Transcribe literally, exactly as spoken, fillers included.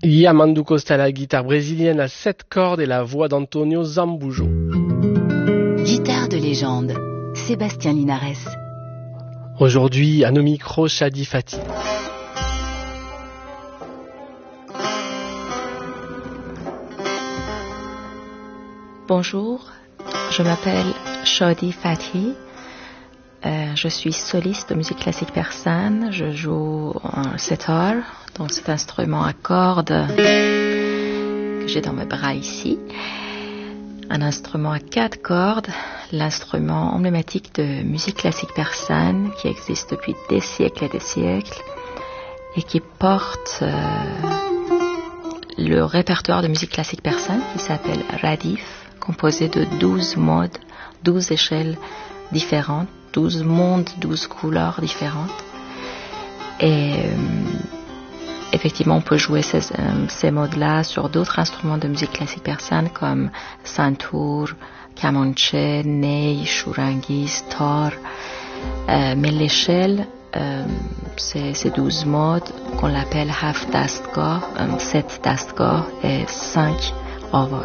Yamandu Costa à la guitare brésilienne à sept cordes et la voix d'Antonio Zambujo. Guitare de légende, Sébastien Linares. Aujourd'hui, à nos micros, Shadi Fati. Bonjour, je m'appelle Shadi Fati. Euh, je suis soliste de musique classique persane. Je joue un setar, donc cet instrument à cordes que j'ai dans mes bras ici. Un instrument à quatre cordes, l'instrument emblématique de musique classique persane qui existe depuis des siècles et des siècles et qui porte euh, le répertoire de musique classique persane qui s'appelle Radif, composé de douze modes, douze échelles différentes, douze mondes, douze couleurs différentes. Et euh, effectivement, on peut jouer ces, euh, ces modes-là sur d'autres instruments de musique classique persane comme santur, kamanche, ney, shurangis, tar. Euh, mais l'échelle, euh, c'est ces douze modes qu'on l'appelle half dastgah, euh, sept dastgah et cinq avot.